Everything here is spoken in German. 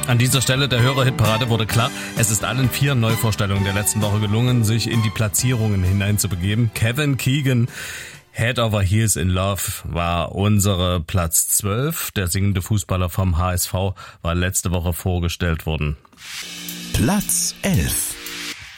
An dieser Stelle der Hörerhitparade wurde klar, es ist allen 4 Neuvorstellungen der letzten Woche gelungen, sich in die Platzierungen hineinzubegeben. Kevin Keegan, Head Over Heels in Love, war unsere Platz 12. Der singende Fußballer vom HSV war letzte Woche vorgestellt worden. Platz 11.